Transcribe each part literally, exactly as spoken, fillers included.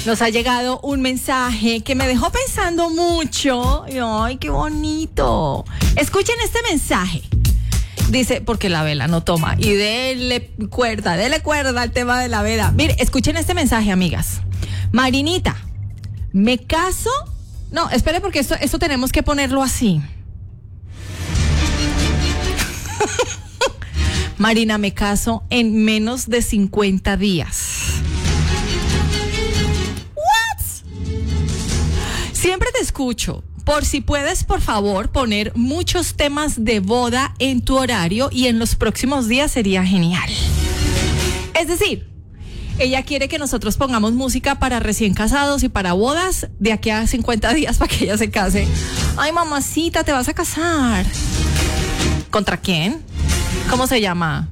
Nos ha llegado un mensaje que me dejó pensando mucho. ¡Ay, qué bonito! Escuchen este mensaje. Dice, porque la vela no toma. Y dele cuerda, dele cuerda al tema de la vela. Mire, escuchen este mensaje, amigas. Marinita, me caso. No, espere, porque esto, esto tenemos que ponerlo así. Marina, me caso en menos de cincuenta días. Siempre te escucho. Por si puedes, por favor, poner muchos temas de boda en tu horario y en los próximos días sería genial. Es decir, ella quiere que nosotros pongamos música para recién casados y para bodas de aquí a cincuenta días para que ella se case. Ay, mamacita, te vas a casar. ¿Contra quién? ¿Cómo se llama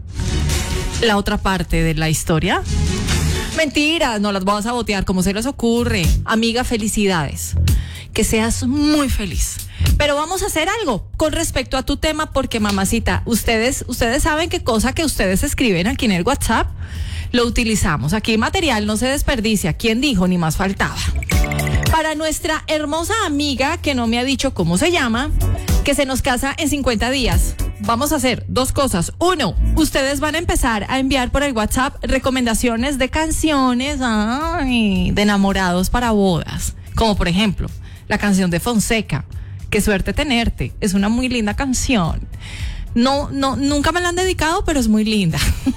la otra parte de la historia? Mentiras, no las voy a sabotear, como se les ocurre. Amiga, felicidades. Que seas muy feliz. Pero vamos a hacer algo con respecto a tu tema, porque mamacita, ustedes, ustedes saben qué cosa que ustedes escriben aquí en el WhatsApp, lo utilizamos. Aquí material no se desperdicia. ¿Quién dijo? Ni más faltaba. Para nuestra hermosa amiga, que no me ha dicho cómo se llama, que se nos casa en cincuenta días. Vamos a hacer dos cosas. Uno, ustedes van a empezar a enviar por el WhatsApp recomendaciones de canciones, ay, de enamorados para bodas. Como por ejemplo, la canción de Fonseca, Qué suerte tenerte. Es una muy linda canción. No, no, nunca me la han dedicado, pero es muy linda.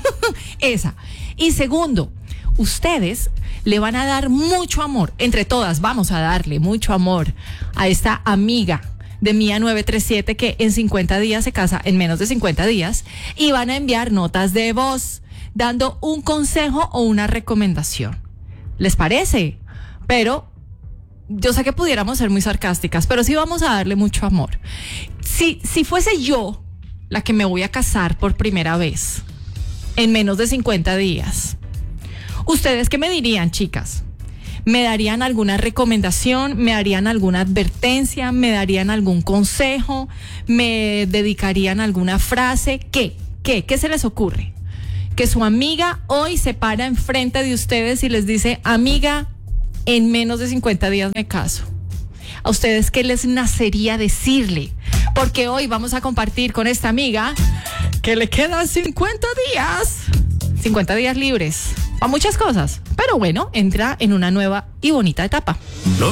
Esa. Y segundo, ustedes le van a dar mucho amor. Entre todas vamos a darle mucho amor a esta amiga de Mía nueve tres siete que en cincuenta días se casa, en menos de cincuenta días, y van a enviar notas de voz dando un consejo o una recomendación. ¿Les parece? Pero yo sé que pudiéramos ser muy sarcásticas, pero sí vamos a darle mucho amor. Si, si fuese yo la que me voy a casar por primera vez en menos de cincuenta días, ¿ustedes qué me dirían, chicas? ¿Me darían alguna recomendación? ¿Me darían alguna advertencia? ¿Me darían algún consejo? ¿Me dedicarían alguna frase? ¿Qué? ¿Qué? ¿Qué se les ocurre? Que su amiga hoy se para enfrente de ustedes y les dice, amiga, en menos de cincuenta días me caso. ¿A ustedes qué les nacería decirle? Porque hoy vamos a compartir con esta amiga que le quedan cincuenta días. cincuenta días libres. A muchas cosas. Pero bueno, entra en una nueva y bonita etapa.